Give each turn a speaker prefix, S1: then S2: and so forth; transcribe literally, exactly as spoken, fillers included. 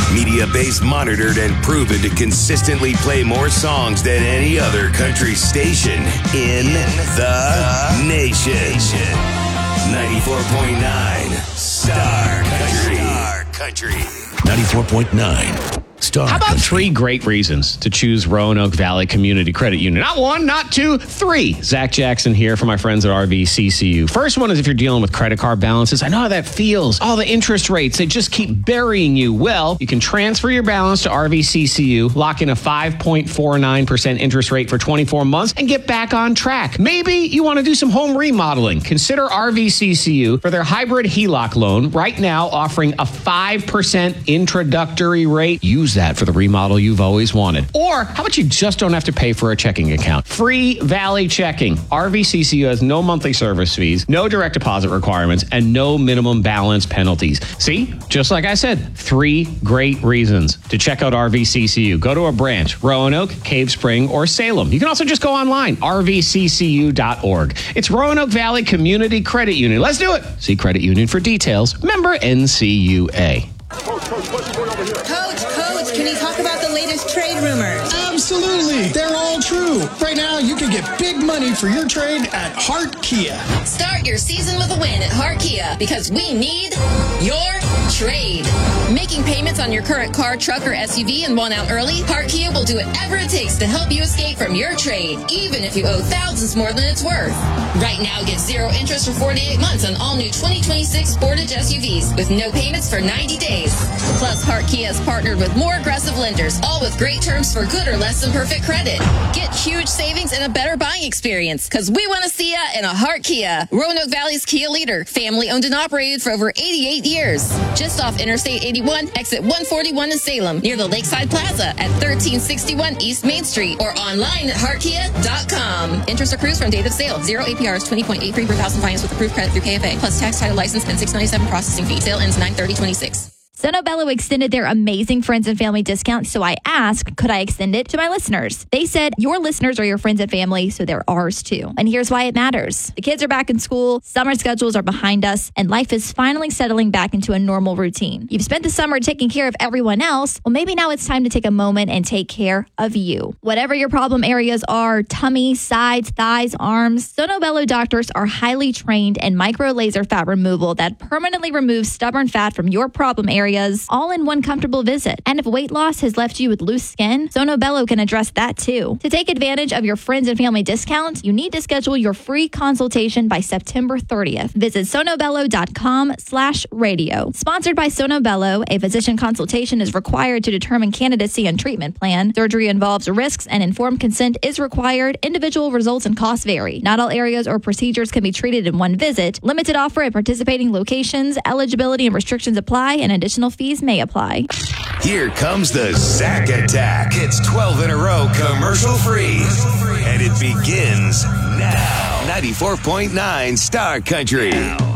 S1: Media-based, monitored, and proven to consistently play more songs than any other country station in the nation. ninety-four point nine Star Country. Star Country.
S2: ninety-four point nine Star
S3: How about
S2: Country.
S3: three great reasons to choose Roanoke Valley Community Credit Union? Not one, not two, three. Zach Jackson here for my friends at R V C C U. First one is if you're dealing with credit card balances. I know how that feels. All the interest rates, they just keep burying you. Well, you can transfer your balance to R V C C U, lock in a five point four nine percent interest rate for twenty-four months, and get back on track. Maybe you want to do some home remodeling. Consider R V C C U for their hybrid H E L O C loan, right now offering a five percent introductory rate. Use that for the remodel you've always wanted. Or how about you just don't have to pay for a checking account? Free Valley Checking. R V C C U has no monthly service fees, no direct deposit requirements, and no minimum balance penalties. See, just like I said, three great reasons to check out R V C C U. Go to a branch, Roanoke, Cave Spring, or Salem. You can also just go online, R V C C U dot org. It's Roanoke Valley Community Credit Union. Let's do it. See Credit Union for details. Member N C U A.
S4: Coach, coach, what's going over here?
S5: Coach, coach, can you talk about the latest trade rumors?
S6: Absolutely. They're all true. Right now, you can get big money for your trade at Hart Kia.
S7: Start your season with a win at Hart Kia because we need your trade. Making payments on your current car, truck, or S U V and want out early? Hart Kia will do whatever it takes to help you escape from your trade, even if you owe thousands more than it's worth. Right now, get zero interest for forty-eight months on all new twenty twenty-six Sportage S U Vs with no payments for ninety days. Plus, Hart Kia has partnered with more aggressive lenders, all with great terms for good or less than perfect credit. Get huge savings and a better buying experience, because we want to see ya in a Hart Kia. Roanoke Valley's Kia leader, family owned and operated for over eighty-eight years. Just off Interstate eighty-one, exit one forty-one in Salem, near the Lakeside Plaza at thirteen sixty-one East Main Street, or online at hart kia dot com. Interest accrues from date of sale. Zero A P R is twenty point eight three per thousand finance with approved credit through K F A, plus tax, title, license, and six ninety-seven processing fee. Sale ends nine thirty twenty-six.
S8: Sono Bello extended their amazing friends and family discount, so I asked, could I extend it to my listeners? They said, your listeners are your friends and family, so they're ours too. And here's why it matters. The kids are back in school, summer schedules are behind us, and life is finally settling back into a normal routine. You've spent the summer taking care of everyone else. Well, maybe now it's time to take a moment and take care of you. Whatever your problem areas are, tummy, sides, thighs, arms, Sono Bello doctors are highly trained in micro laser fat removal that permanently removes stubborn fat from your problem area, all in one comfortable visit. And if weight loss has left you with loose skin, Sono Bello can address that too. To take advantage of your friends and family discounts, you need to schedule your free consultation by September thirtieth. Visit sonobello.com slash radio. Sponsored by Sono Bello, a physician consultation is required to determine candidacy and treatment plan. Surgery involves risks and informed consent is required. Individual results and costs vary. Not all areas or procedures can be treated in one visit. Limited offer at participating locations. Eligibility and restrictions apply, and additional fees may apply.
S1: Here comes the Zack Attack. It's twelve in a row, commercial free. And it begins now. ninety-four point nine Star Country.